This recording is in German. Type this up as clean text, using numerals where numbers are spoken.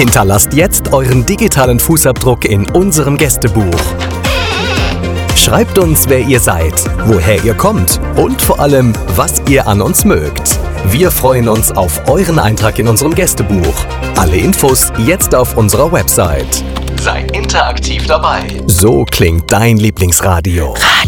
Hinterlasst jetzt euren digitalen Fußabdruck in unserem Gästebuch. Schreibt uns, wer ihr seid, woher ihr kommt und vor allem, was ihr an uns mögt. Wir freuen uns auf euren Eintrag in unserem Gästebuch. Alle Infos jetzt auf unserer Website. Sei interaktiv dabei. So klingt dein Lieblingsradio.